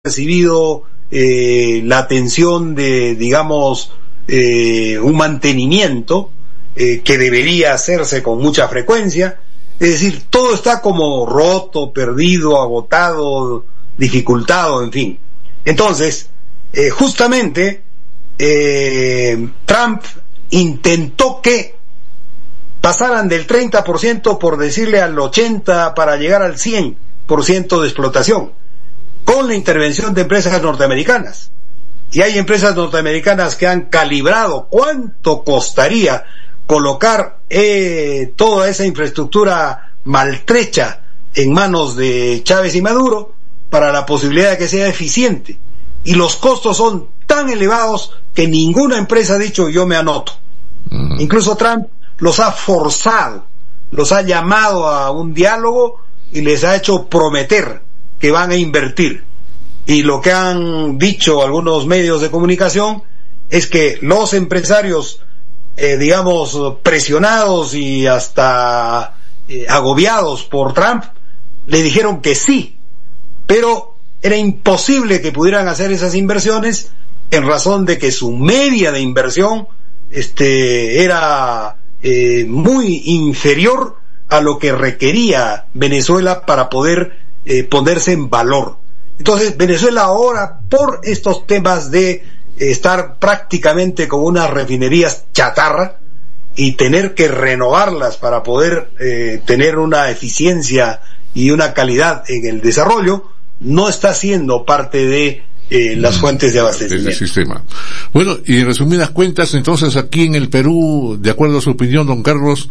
recibido la atención de, digamos, un mantenimiento que debería hacerse con mucha frecuencia. Es decir, todo está como roto, perdido, agotado, dificultado, en fin. Entonces, justamente Trump intentó que pasaran del 30%, por decirle, al 80%, para llegar al 100% de explotación, con la intervención de empresas norteamericanas. Y hay empresas norteamericanas que han calibrado cuánto costaría colocar toda esa infraestructura maltrecha en manos de Chávez y Maduro para la posibilidad de que sea eficiente. Y los costos son tan elevados que ninguna empresa ha dicho yo me anoto. Incluso Trump los ha forzado, los ha llamado a un diálogo y les ha hecho prometer que van a invertir. Y lo que han dicho algunos medios de comunicación es que los empresarios, digamos, presionados y hasta agobiados por Trump, le dijeron que sí, pero era imposible que pudieran hacer esas inversiones en razón de que su media de inversión era muy inferior a lo que requería Venezuela para poder ponerse en valor. Entonces Venezuela ahora, por estos temas de estar prácticamente con unas refinerías chatarra y tener que renovarlas para poder tener una eficiencia y una calidad en el desarrollo, no está siendo parte de las fuentes de abastecimiento. El sistema. Bueno, y en resumidas cuentas, entonces aquí en el Perú, de acuerdo a su opinión, don Carlos,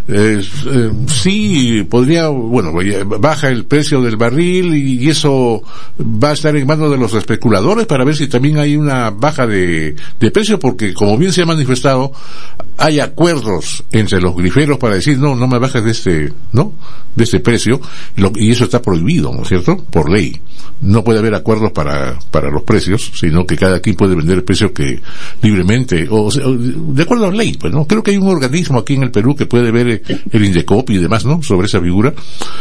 sí podría, bueno, baja el precio del barril y eso va a estar en manos de los especuladores para ver si también hay una baja de precio, porque como bien se ha manifestado, hay acuerdos entre los griferos para decir no me bajes de este precio, y eso está prohibido, ¿no es cierto?, por ley. No puede haber acuerdos para los precios, sino que cada quien puede vender el precio que libremente, o sea, de acuerdo a la ley, pues, ¿no? Creo que hay un organismo aquí en el Perú que puede ver el INDECOP y demás, ¿no?, sobre esa figura,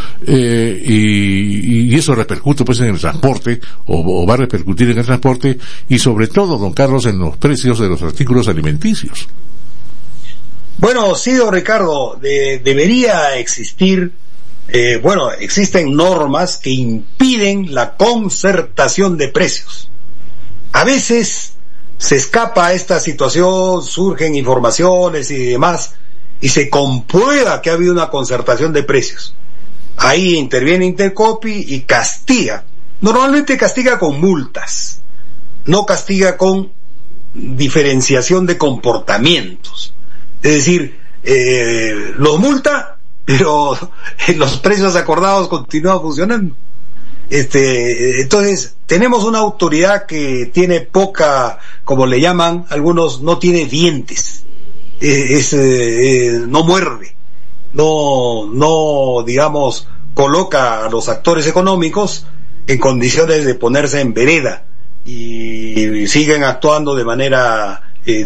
y eso repercute pues en el transporte, o va a repercutir en el transporte, y sobre todo, don Carlos, en los precios de los artículos alimenticios. Bueno, sí, don Ricardo, debería existir, existen normas que impiden la concertación de precios. A veces se escapa a esta situación, surgen informaciones y demás, y se comprueba que ha habido una concertación de precios. Ahí interviene Intercopi y castiga. Normalmente castiga con multas, no castiga con diferenciación de comportamientos. Es decir, los multa, pero los precios acordados continúan funcionando. Entonces, tenemos una autoridad que tiene poca, como le llaman algunos, no tiene dientes, no muerde, no, digamos, coloca a los actores económicos en condiciones de ponerse en vereda, y siguen actuando de manera,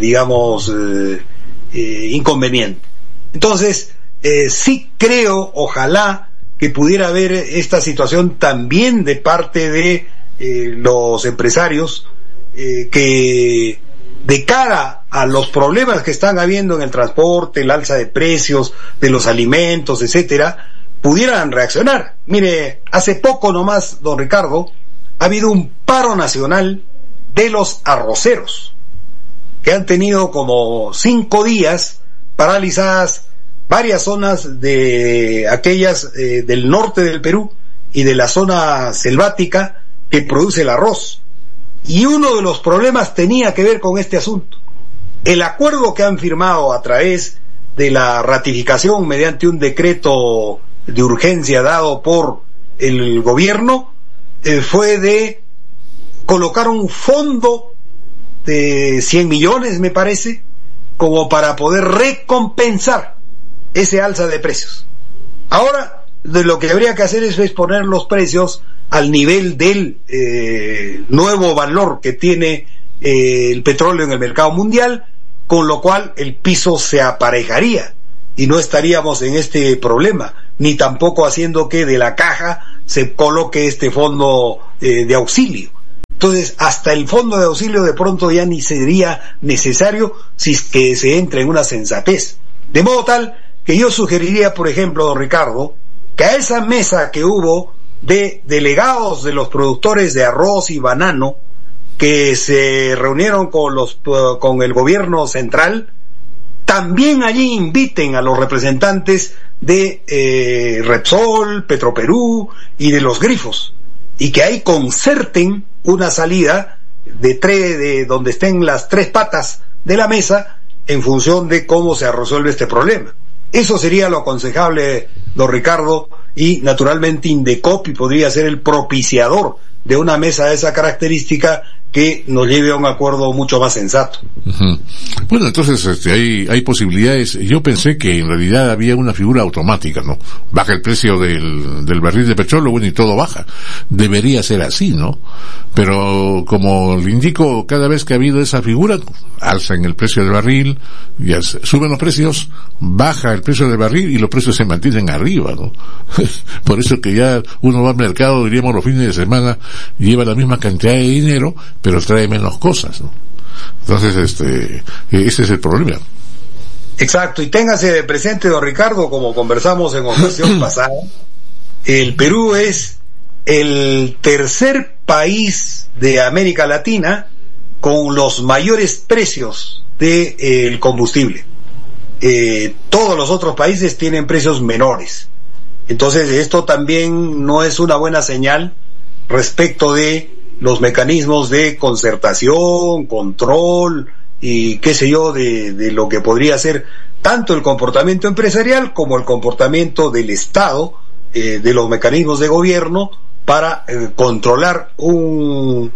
inconveniente. Entonces, sí creo, ojalá, que pudiera haber esta situación también de parte de los empresarios, que de cara a los problemas que están habiendo en el transporte, el alza de precios de los alimentos, etcétera, pudieran reaccionar. Mire, hace poco nomás, don Ricardo, ha habido un paro nacional de los arroceros, que han tenido como 5 días paralizadas varias zonas de aquellas del norte del Perú y de la zona selvática que produce el arroz. Y uno de los problemas tenía que ver con este asunto. El acuerdo que han firmado a través de la ratificación mediante un decreto de urgencia dado por el gobierno fue de colocar un fondo de 100 millones, me parece, como para poder recompensar ese alza de precios. Ahora, lo que habría que hacer es poner los precios al nivel del nuevo valor que tiene el petróleo en el mercado mundial, con lo cual el piso se aparejaría y no estaríamos en este problema, ni tampoco haciendo que de la caja se coloque este fondo de auxilio. Entonces, hasta el fondo de auxilio de pronto ya ni sería necesario si es que se entra en una sensatez. De modo tal que yo sugeriría, por ejemplo, don Ricardo, que a esa mesa que hubo de delegados de los productores de arroz y banano, que se reunieron con el gobierno central, también allí inviten a los representantes de Repsol, Petroperú y de los grifos, y que ahí concerten una salida de donde estén las tres patas de la mesa en función de cómo se resuelve este problema. Eso sería lo aconsejable, don Ricardo, y naturalmente Indecopi podría ser el propiciador de una mesa de esa característica que nos lleve a un acuerdo mucho más sensato. Uh-huh. Bueno, entonces hay posibilidades. Yo pensé que en realidad había una figura automática, ¿no? Baja el precio del barril de petróleo, bueno, y todo baja. Debería ser así, ¿no? Pero como le indico, cada vez que ha habido esa figura, alzan el precio del barril, ya suben los precios, baja el precio del barril y los precios se mantienen arriba, ¿no? Por eso que ya uno va al mercado, diríamos, los fines de semana, lleva la misma cantidad de dinero, pero trae menos cosas, ¿no? Entonces, ese es el problema. Exacto, y téngase presente, don Ricardo, como conversamos en ocasión pasada, el Perú es el tercer país de América Latina con los mayores precios del combustible. Todos los otros países tienen precios menores. Entonces, esto también no es una buena señal respecto de los mecanismos de concertación, control y qué sé yo, de lo que podría ser tanto el comportamiento empresarial como el comportamiento del Estado, de los mecanismos de gobierno para controlar una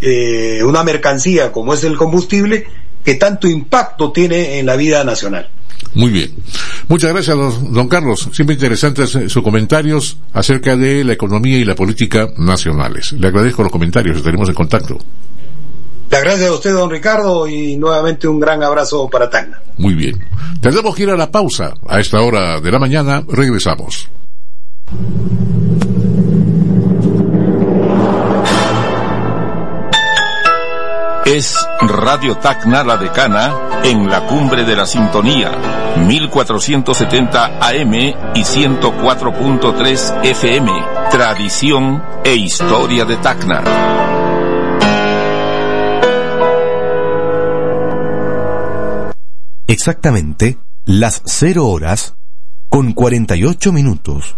mercancía como es el combustible, que tanto impacto tiene en la vida nacional. Muy bien. Muchas gracias, don Carlos. Siempre interesantes sus comentarios acerca de la economía y la política nacionales. Le agradezco los comentarios, estaremos en contacto. Le agradezco a usted, don Ricardo, y nuevamente un gran abrazo para Tacna. Muy bien. Tendremos que ir a la pausa. A esta hora de la mañana regresamos. Es Radio Tacna La Decana en la cumbre de la sintonía, 1470 AM y 104.3 FM, tradición e historia de Tacna. Exactamente las 0 horas con 48 minutos.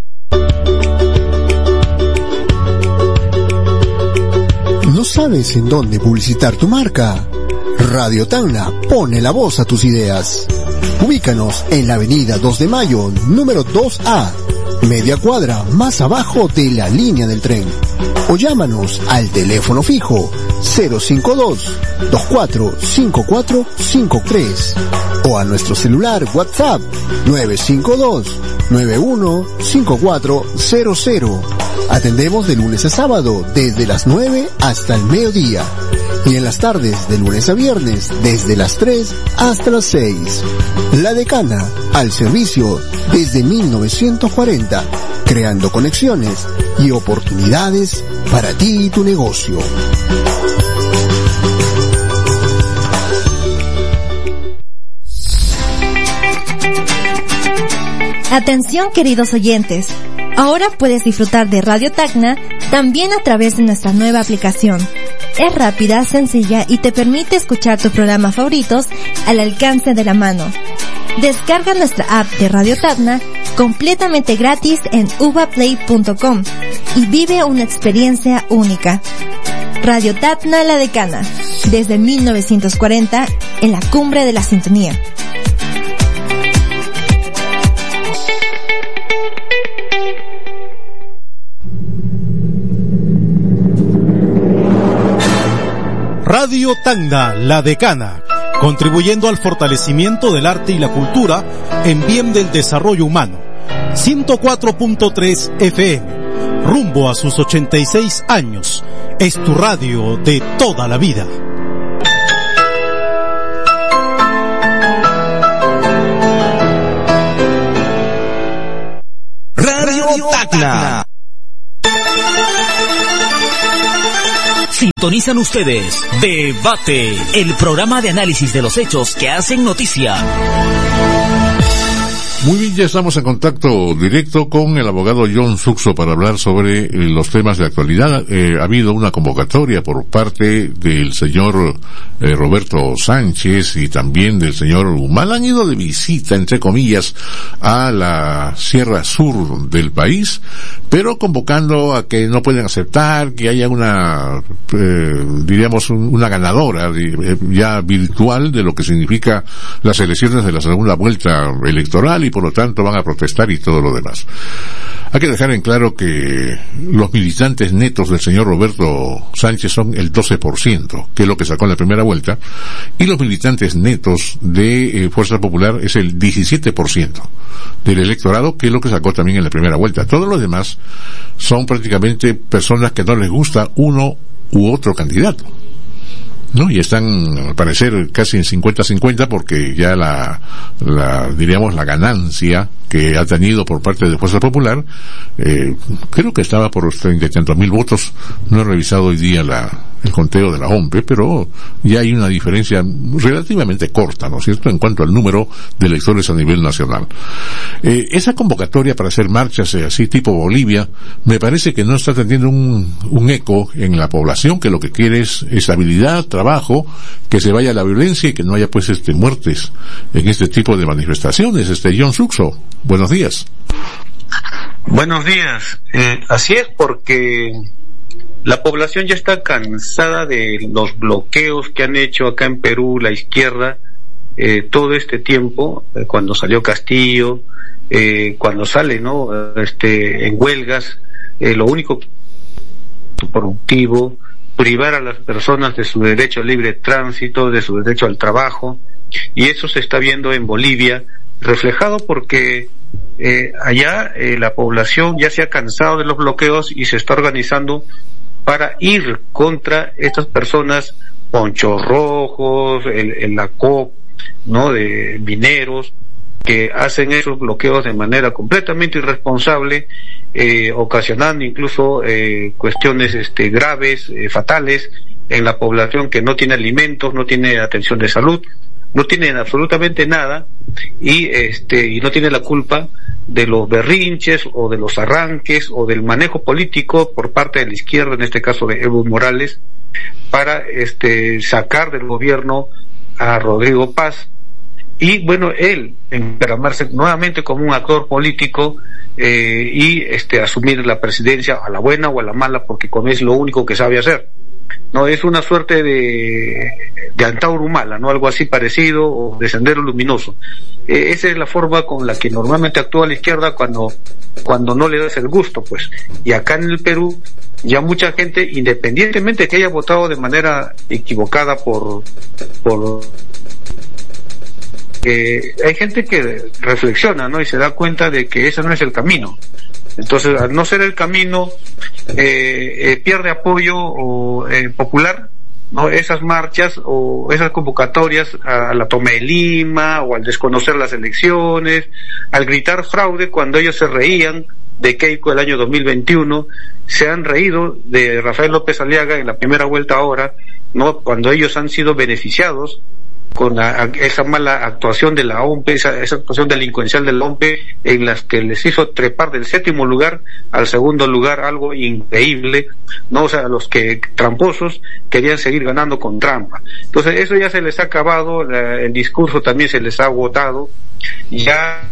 ¿No sabes en dónde publicitar tu marca? Radio Tacna pone la voz a tus ideas. Ubícanos en la avenida 2 de Mayo, número 2A, media cuadra más abajo de la línea del tren. O llámanos al teléfono fijo 052-245453 o a nuestro celular WhatsApp 952-915400. Atendemos de lunes a sábado desde las 9 hasta el mediodía y en las tardes de lunes a viernes desde las 3 hasta las 6. La Decana, al servicio desde 1940, creando conexiones y oportunidades para ti y tu negocio. Atención, queridos oyentes. Ahora puedes disfrutar de Radio Tacna también a través de nuestra nueva aplicación. Es rápida, sencilla y te permite escuchar tus programas favoritos al alcance de la mano. Descarga nuestra app de Radio Tacna completamente gratis en uvaplay.com y vive una experiencia única. Radio Tacna La Decana, desde 1940 en la cumbre de la sintonía. Radio Tacna La Decana, contribuyendo al fortalecimiento del arte y la cultura en bien del desarrollo humano. 104.3 FM, rumbo a sus 86 años. Es tu radio de toda la vida. Radio Tacna. Sintonizan ustedes Debate, el programa de análisis de los hechos que hacen noticia. Muy bien, ya estamos en contacto directo con el abogado John Suxo para hablar sobre los temas de actualidad. Ha habido una convocatoria por parte del señor Roberto Sánchez y también del señor Humala. Han ido de visita, entre comillas, a la Sierra Sur del país, pero convocando a que no pueden aceptar que haya una, diríamos, una ganadora ya virtual de lo que significa las elecciones de la segunda vuelta electoral, y por lo tanto van a protestar y todo lo demás. Hay que dejar en claro que los militantes netos del señor Roberto Sánchez son el 12%, que es lo que sacó en la primera vuelta, y los militantes netos de Fuerza Popular es el 17% del electorado, que es lo que sacó también en la primera vuelta. Todos los demás son prácticamente personas que no les gusta uno u otro candidato, ¿no? Y están, al parecer, casi en 50-50, porque ya diríamos, la ganancia que ha tenido por parte de Fuerza Popular, creo que estaba por los 30 y tantos mil votos. No he revisado hoy día el conteo de la OMPE, pero ya hay una diferencia relativamente corta, ¿no es cierto?, en cuanto al número de electores a nivel nacional. Esa convocatoria para hacer marchas así tipo Bolivia, me parece que no está teniendo un eco en la población, que lo que quiere es estabilidad, trabajo, que se vaya la violencia y que no haya pues muertes en este tipo de manifestaciones. John Suxo, buenos días. Buenos días. Así es, porque la población ya está cansada de los bloqueos que han hecho acá en Perú la izquierda todo este tiempo, cuando salió Castillo, cuando sale, ¿no?, en huelgas, lo único productivo, privar a las personas de su derecho al libre tránsito, de su derecho al trabajo, y eso se está viendo en Bolivia, reflejado porque allá la población ya se ha cansado de los bloqueos y se está organizando para ir contra estas personas, ponchos rojos, la COP, ¿no?, de mineros, que hacen esos bloqueos de manera completamente irresponsable, ocasionando incluso cuestiones graves, fatales en la población que no tiene alimentos, no tiene atención de salud, no tienen absolutamente nada, y no tiene la culpa de los berrinches o de los arranques o del manejo político por parte de la izquierda, en este caso de Evo Morales, para sacar del gobierno a Rodrigo Paz, y bueno, él encargarse nuevamente como un actor político y asumir la presidencia a la buena o a la mala, porque con eso es lo único que sabe hacer. No, es una suerte de Antauro Humala, ¿no?, algo así parecido, o de Sendero Luminoso. Esa es la forma con la que normalmente actúa la izquierda cuando no le das el gusto, pues. Y acá en el Perú, ya mucha gente, independientemente de que haya votado de manera equivocada hay gente que reflexiona, ¿no?, y se da cuenta de que ese no es el camino. Entonces, al no ser el camino, pierde apoyo popular, ¿no?, esas marchas o esas convocatorias a la toma de Lima, o al desconocer las elecciones, al gritar fraude cuando ellos se reían de Keiko el año 2021, se han reído de Rafael López Aliaga en la primera vuelta ahora, ¿no?, cuando ellos han sido beneficiados con esa mala actuación de la OMPE, esa actuación delincuencial de la OMPE, en las que les hizo trepar del 7º lugar al 2º lugar, algo increíble, ¿no? O sea, los que tramposos querían seguir ganando con trampa. Entonces, eso ya se les ha acabado, el discurso también se les ha agotado, ya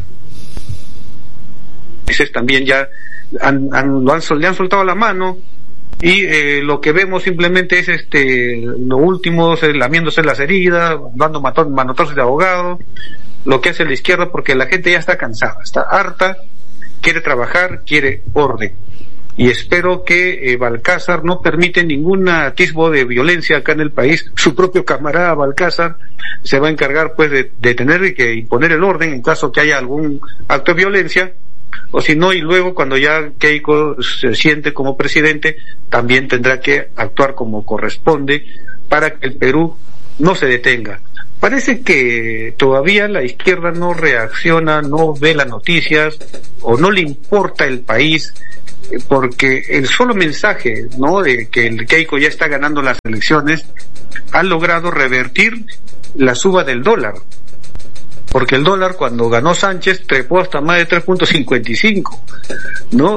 también ya le han soltado la mano, y lo que vemos simplemente es lo último, lamiéndose las heridas, dando manotazos de abogado, lo que hace la izquierda, porque la gente ya está cansada, está harta, quiere trabajar, quiere orden. Y espero que Balcázar no permite ningún atisbo de violencia acá en el país. Su propio camarada Balcázar se va a encargar pues de tener y que imponer el orden en caso que haya algún acto de violencia, o si no, y luego cuando ya Keiko se siente como presidente, también tendrá que actuar como corresponde para que el Perú no se detenga. Parece que todavía la izquierda no reacciona, no ve las noticias, o no le importa el país, porque el solo mensaje, ¿no?, de que el Keiko ya está ganando las elecciones ha logrado revertir la suba del dólar, porque el dólar cuando ganó Sánchez trepó hasta más de 3.55, ¿no?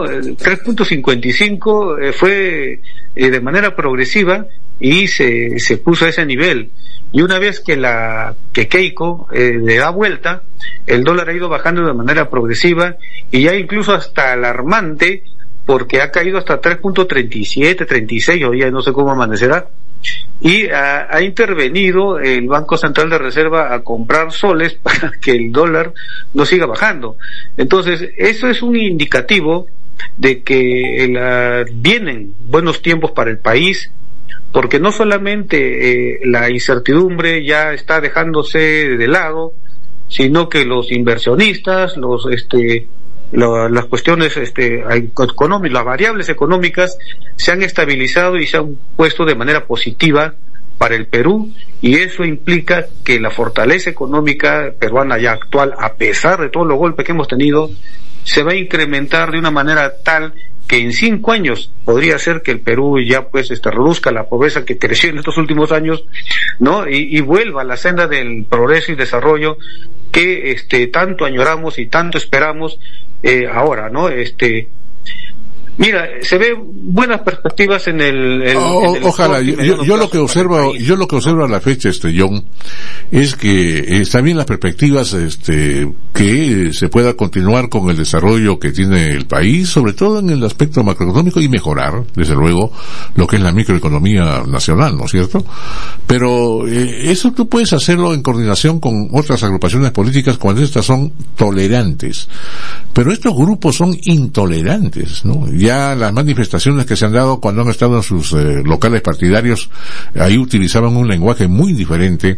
3.55 fue de manera progresiva y se puso a ese nivel. Y una vez que Keiko le da vuelta, el dólar ha ido bajando de manera progresiva y ya incluso hasta alarmante, porque ha caído hasta 3.37, 36, hoy ya no sé cómo amanecerá. Y ha intervenido el Banco Central de Reserva a comprar soles para que el dólar no siga bajando. Entonces, eso es un indicativo de que vienen buenos tiempos para el país, porque no solamente la incertidumbre ya está dejándose de lado, sino que los inversionistas, las cuestiones económicas, las variables económicas se han estabilizado y se han puesto de manera positiva para el Perú, y eso implica que la fortaleza económica peruana ya actual, a pesar de todos los golpes que hemos tenido, se va a incrementar de una manera tal que en 5 años podría ser que el Perú ya reduzca la pobreza que creció en estos últimos años, ¿no? Y vuelva a la senda del progreso y desarrollo que tanto añoramos y tanto esperamos ahora, ¿no? Mira, se ve buenas perspectivas en el ojalá. Yo lo que observo a la fecha, John, es que están bien las perspectivas, que se pueda continuar con el desarrollo que tiene el país, sobre todo en el aspecto macroeconómico, y mejorar, desde luego, lo que es la microeconomía nacional, ¿no es cierto? Pero eso tú puedes hacerlo en coordinación con otras agrupaciones políticas cuando estas son tolerantes. Pero estos grupos son intolerantes, ¿no? Ya las manifestaciones que se han dado cuando han estado en sus locales partidarios, ahí utilizaban un lenguaje muy diferente.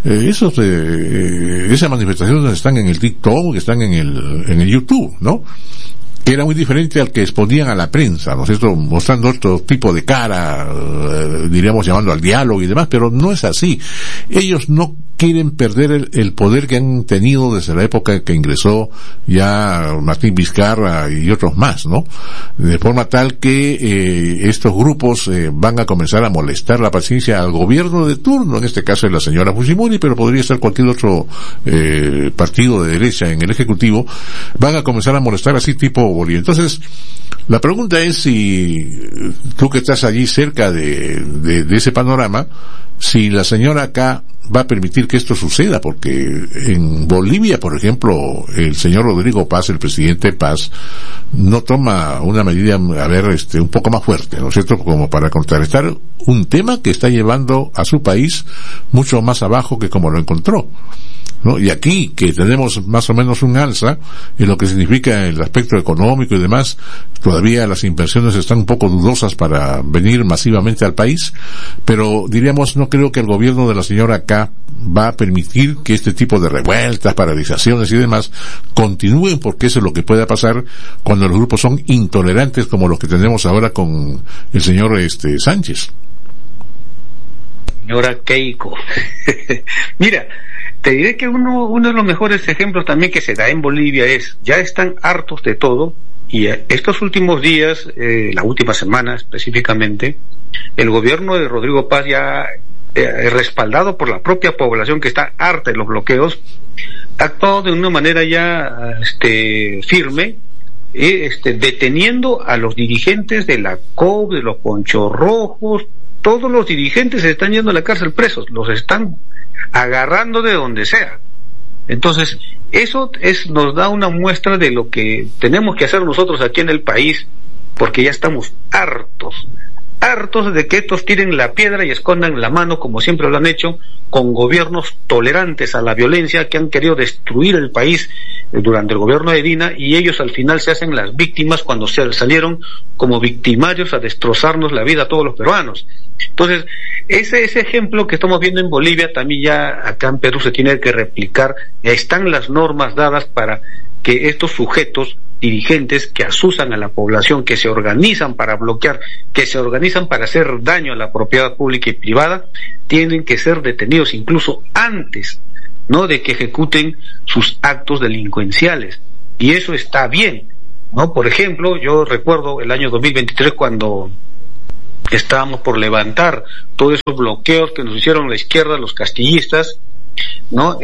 Esas manifestaciones están en el TikTok, están en el YouTube, ¿no? Que era muy diferente al que exponían a la prensa, ¿no es cierto?, mostrando otro tipo de cara, diríamos llamando al diálogo y demás, pero no es así. Ellos no quieren perder el poder que han tenido desde la época que ingresó ya Martín Vizcarra y otros más, ¿no? De forma tal que estos grupos van a comenzar a molestar la paciencia al gobierno de turno, en este caso es la señora Fujimori, pero podría ser cualquier otro partido de derecha en el Ejecutivo, van a comenzar a molestar así tipo Bolivia. Entonces, la pregunta es si tú que estás allí cerca de ese panorama, si la señora acá va a permitir que esto suceda, porque en Bolivia, por ejemplo, el señor Rodrigo Paz, el presidente Paz, no toma una medida, un poco más fuerte, ¿no es cierto?, como para contrarrestar un tema que está llevando a su país mucho más abajo que como lo encontró, ¿no? Y aquí, que tenemos más o menos un alza en lo que significa el aspecto económico y demás, todavía las inversiones están un poco dudosas para venir masivamente al país, pero diríamos, no creo que el gobierno de la señora acá va a permitir que este tipo de revueltas, paralizaciones y demás continúen, porque eso es lo que pueda pasar cuando los grupos son intolerantes como los que tenemos ahora con el señor Sánchez. Señora Keiko. Mira, te diré que uno de los mejores ejemplos también que se da en Bolivia es, ya están hartos de todo, y estos últimos días, la última semana específicamente, el gobierno de Rodrigo Paz ya, respaldado por la propia población que está harta de los bloqueos, ha actuado de una manera ya firme, deteniendo a los dirigentes de la COP, de los Ponchos Rojos. Todos los dirigentes se están yendo a la cárcel presos, los están agarrando de donde sea. Entonces, eso nos da una muestra de lo que tenemos que hacer nosotros aquí en el país, porque ya estamos hartos de que estos tiren la piedra y escondan la mano, como siempre lo han hecho, con gobiernos tolerantes a la violencia que han querido destruir el país durante el gobierno de Dina, y ellos al final se hacen las víctimas cuando salieron como victimarios a destrozarnos la vida a todos los peruanos. Entonces, ese ejemplo que estamos viendo en Bolivia también ya acá en Perú se tiene que replicar. Ya están las normas dadas para que estos sujetos dirigentes que asusan a la población, que se organizan para bloquear, que se organizan para hacer daño a la propiedad pública y privada, tienen que ser detenidos incluso antes, ¿no?, de que ejecuten sus actos delincuenciales. Y eso está bien, ¿no? Por ejemplo, yo recuerdo el año 2023 cuando estábamos por levantar todos esos bloqueos que nos hicieron la izquierda, los castillistas, ¿no?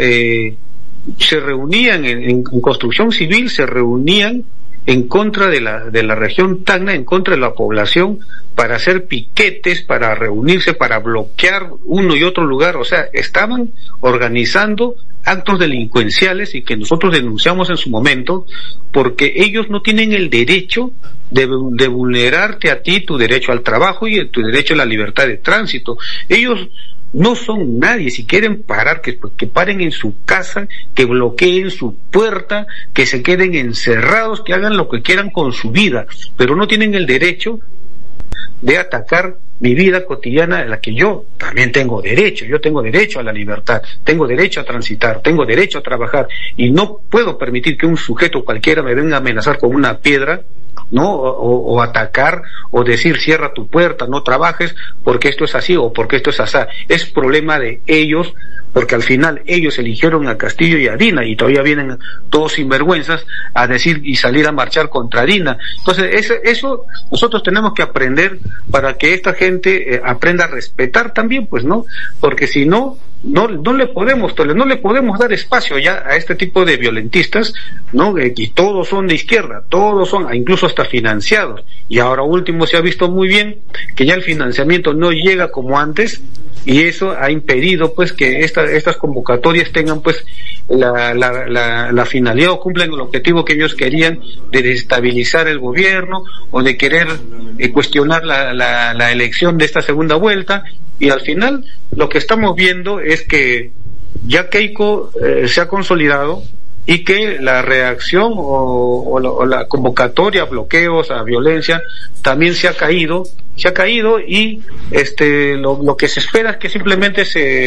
Se reunían en construcción civil, se reunían en contra de la región Tacna, en contra de la población, para hacer piquetes, para reunirse, para bloquear uno y otro lugar. O sea, estaban organizando actos delincuenciales y que nosotros denunciamos en su momento, porque ellos no tienen el derecho de vulnerarte a ti tu derecho al trabajo y tu derecho a la libertad de tránsito. Ellos no son nadie. Si quieren parar, que paren en su casa, que bloqueen su puerta, que se queden encerrados, que hagan lo que quieran con su vida, pero no tienen el derecho de atacar mi vida cotidiana, en la que yo también tengo derecho. Yo tengo derecho a la libertad, tengo derecho a transitar, tengo derecho a trabajar, y no puedo permitir que un sujeto cualquiera me venga a amenazar con una piedra, ¿no? O atacar, o decir cierra tu puerta, no trabajes, porque esto es así o porque esto es así. Es problema de ellos, porque al final ellos eligieron a Castillo y a Dina, y todavía vienen todos sinvergüenzas a decir y salir a marchar contra Dina. Entonces eso nosotros tenemos que aprender, para que esta gente aprenda a respetar también, pues, ¿no? Porque si no le podemos dar espacio ya a este tipo de violentistas, ¿no? Y todos son de izquierda, todos son, incluso hasta financiados. Y ahora último se ha visto muy bien que ya el financiamiento no llega como antes, y eso ha impedido, pues, que estas convocatorias tengan, pues, la finalidad, o cumplan el objetivo que ellos querían, de desestabilizar el gobierno, o de querer cuestionar la elección de esta segunda vuelta. Y al final lo que estamos viendo es que ya Keiko se ha consolidado, y que la reacción o la convocatoria a bloqueos, a violencia, también se ha caído, y lo que se espera es que simplemente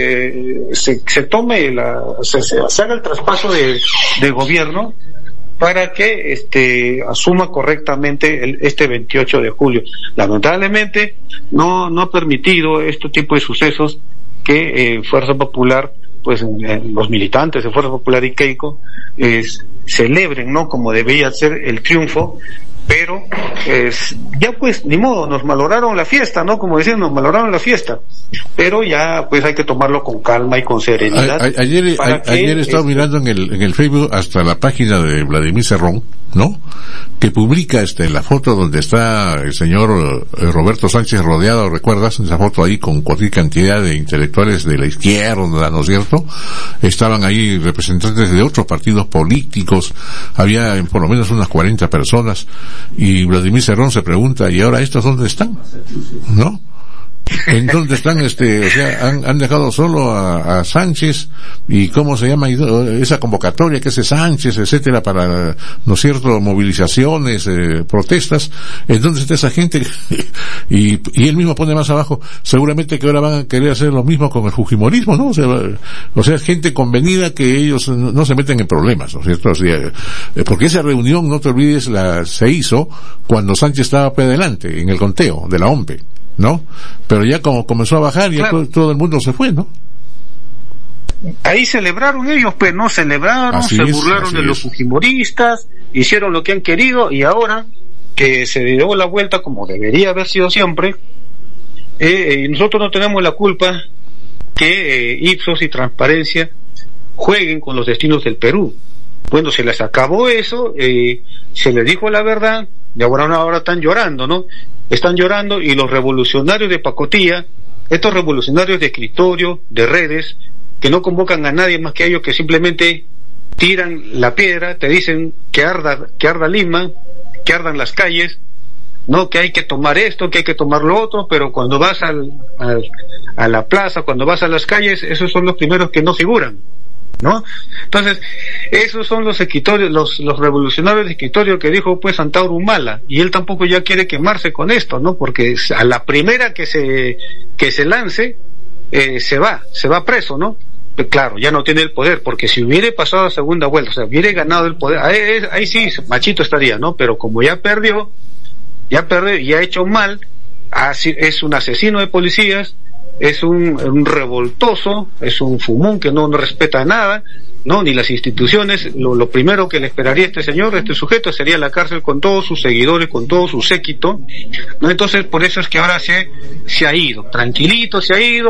se tome se haga el traspaso de gobierno, para que asuma correctamente este 28 de julio. Lamentablemente no ha permitido este tipo de sucesos que Fuerza Popular, pues los militantes de Fuerza Popular y Keiko celebren, ¿no? Como debía ser el triunfo, pero ya, pues, ni modo, nos malograron la fiesta, ¿no? Como decían, nos malograron la fiesta, pero ya, pues, hay que tomarlo con calma y con serenidad. Ayer he estado mirando en el Facebook hasta la página de Vladimir Cerrón, ¿no? Que publica la foto donde está el señor Roberto Sánchez rodeado, ¿recuerdas? Esa foto ahí con cualquier cantidad de intelectuales de la izquierda, ¿no es cierto? Estaban ahí representantes de otros partidos políticos, había por lo menos unas 40 personas, y Vladimir Cerrón se pregunta, ¿y ahora estos dónde están? ¿No? ¿En dónde están? O sea, han dejado solo a Sánchez, y cómo se llama esa convocatoria que hace Sánchez, etcétera, para, ¿no es cierto?, movilizaciones, protestas. ¿En dónde está esa gente? y él mismo pone más abajo, seguramente que ahora van a querer hacer lo mismo con el fujimorismo, ¿no? O sea, gente convenida, que ellos no se meten en problemas, ¿no es cierto? O sea, porque esa reunión, no te olvides, se hizo cuando Sánchez estaba por delante en el conteo de la OMPE, ¿no? Pero ya como comenzó a bajar, ya claro, todo el mundo se fue, ¿no? Ahí celebraron ellos, pues, ¿no? Celebraron, se burlaron de los fujimoristas, hicieron lo que han querido, y ahora que se dio la vuelta, como debería haber sido siempre, nosotros no tenemos la culpa que Ipsos y Transparencia jueguen con los destinos del Perú. Bueno, se les acabó eso, se les dijo la verdad, y ahora están llorando, ¿no? Están llorando, y los revolucionarios de pacotilla, estos revolucionarios de escritorio, de redes, que no convocan a nadie más que a ellos, que simplemente tiran la piedra, te dicen que arda Lima, que ardan las calles, no, que hay que tomar esto, que hay que tomar lo otro, pero cuando vas a la plaza, cuando vas a las calles, esos son los primeros que no figuran, ¿no? Entonces, esos son los escritorios, los revolucionarios de escritorio que dijo, pues, Antauro Humala, y él tampoco ya quiere quemarse con esto, ¿no? Porque a la primera que se lance, se va preso, ¿no? Pero claro, ya no tiene el poder, porque si hubiera pasado a segunda vuelta, o sea, hubiera ganado el poder, ahí sí, machito estaría, ¿no? Pero como ya perdió y ha hecho mal, es un asesino de policías, es un revoltoso, es un fumón que no respeta nada, no, ni las instituciones. Lo primero que le esperaría a este señor, a este sujeto, sería la cárcel con todos sus seguidores, con todo su séquito, ¿no? Entonces, por eso es que ahora se ha ido, tranquilito se ha ido,